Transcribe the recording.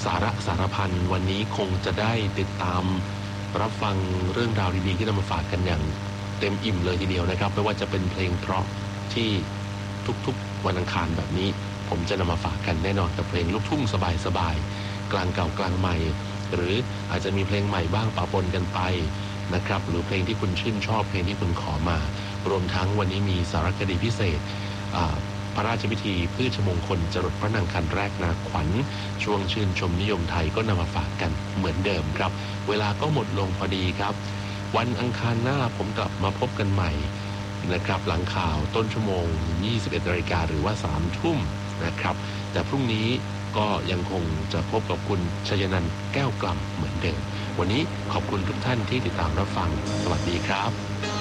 าระสารพันวันนี้คงจะได้ติดตามรับฟังเรื่องราวดีๆที่นำมาฝากกันอย่างเต็มอิ่มเลยทีเดียวนะครับไม่ว่าจะเป็นเพลงเพราะที่ทุกๆวันอังคารแบบนี้ผมจะนำมาฝากกันแน่นอนกับเพลงลูกทุ่งสบายๆกลางเก่ากลางใหม่หรืออาจจะมีเพลงใหม่บ้างปะปนกันไปนะครับหรือเพลงที่คุณชื่นชอบเพลงที่คุณขอมารวมทั้งวันนี้มีสารคดีพิเศษพระราชพิธีพืชมงคลจรดพระนางคันแรกนาขวัญช่วงชื่นชมนิยมไทยก็นำมาฝากกันเหมือนเดิมครับเวลาก็หมดลงพอดีครับวันอังคารหน้าผมกลับมาพบกันใหม่นะครับหลังข่าวต้นชั่วโมง 21 นาฬิกาหรือว่า 3 ทุ่มนะครับแต่พรุ่งนี้ก็ยังคงจะพบกับคุณชยนันท์แก้วกล่ำเหมือนเดิมวันนี้ขอบคุณทุกท่านที่ติดตามรับฟังสวัสดีครับ